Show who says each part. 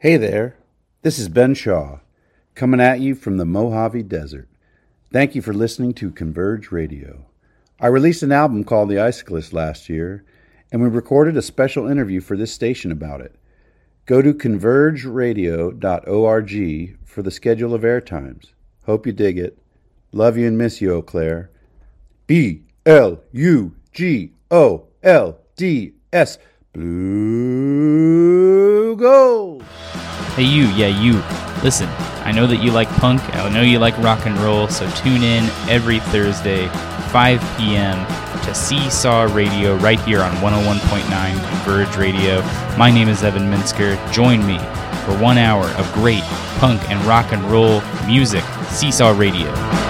Speaker 1: Hey there, this is Ben Shaw, coming at you from the Mojave Desert. Thank you for listening to Converge Radio. I released an album called The Iciclist last year, and we recorded a special interview for this station about it. Go to convergeradio.org for the schedule of airtimes. Hope you dig it. Love you and miss you, Eau Claire. BLUGOLDS, Blue Gold.
Speaker 2: Hey you. Listen, I know that you like punk, I know you like rock and roll, so tune in every Thursday, 5 p.m. to Seesaw Radio right here on 101.9 Converge Radio. My name is Evan Minsker. Join me for 1 hour of great punk and rock and roll music. Seesaw Radio.